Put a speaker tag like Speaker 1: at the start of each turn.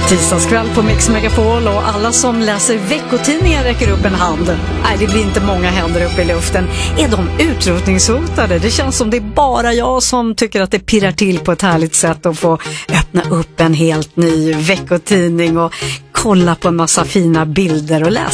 Speaker 1: Tisdagskväll på Mix Megapol och alla som läser veckotidningar räcker upp en hand. Nej, det blir inte många händer upp i luften. Är de utrotningshotade? Det känns som det är bara jag som tycker att det pirrar till på ett härligt sätt att få öppna upp en helt ny veckotidning och kolla på en massa fina bilder och läsa